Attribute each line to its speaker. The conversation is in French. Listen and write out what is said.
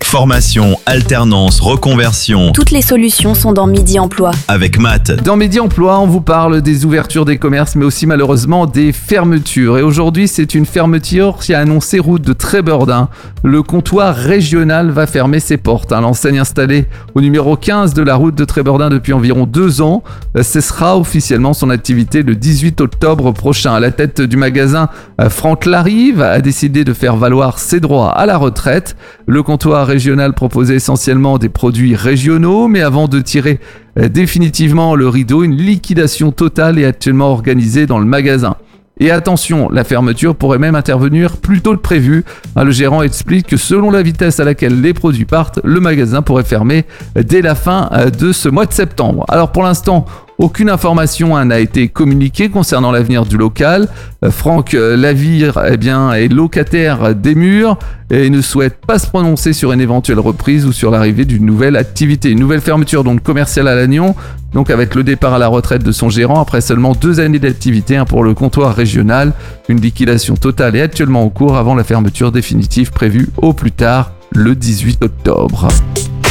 Speaker 1: Formation, alternance, reconversion.
Speaker 2: Toutes les solutions sont dans Midi Emploi.
Speaker 1: Avec Matt.
Speaker 3: Dans Midi Emploi, on vous parle des ouvertures des commerces, mais aussi malheureusement des fermetures. Et aujourd'hui, c'est une fermeture qui a annoncé route de Trébeurdin. Le comptoir régional va fermer ses portes. L'enseigne installée au numéro 15 de la route de Trébeurdin depuis environ 2 ans cessera officiellement son activité le 18 octobre prochain. À la tête du magasin, Franck Larive a décidé de faire valoir ses droits à la retraite. Le comptoir régional proposait essentiellement des produits régionaux, mais avant de tirer définitivement le rideau, une liquidation totale est actuellement organisée dans le magasin. Et attention, la fermeture pourrait même intervenir plus tôt que prévu. Le gérant explique que selon la vitesse à laquelle les produits partent, le magasin pourrait fermer dès la fin de ce mois de septembre. Alors pour l'instant, aucune information n'a été communiquée concernant l'avenir du local. Franck Lavire est locataire des murs et ne souhaite pas se prononcer sur une éventuelle reprise ou sur l'arrivée d'une nouvelle activité. Une nouvelle fermeture donc commerciale à Lannion, donc avec le départ à la retraite de son gérant après seulement 2 années d'activité pour le comptoir régional. Une liquidation totale est actuellement en cours avant la fermeture définitive prévue au plus tard le 18 octobre.